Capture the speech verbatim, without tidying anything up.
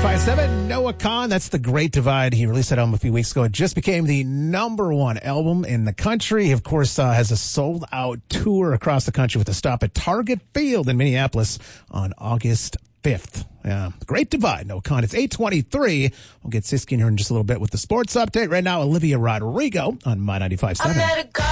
ninety-five point seven, Noah Kahan, that's The Great Divide. He released that album a few weeks ago. It just became the number one album in the country. He, of course, uh, has a sold-out tour across the country with a stop at Target Field in Minneapolis on August fifth. Yeah, The Great Divide, Noah Kahan. It's eight twenty-three. We'll get Siski in here in just a little bit with the sports update. Right now, Olivia Rodrigo on My ninety-five point seven.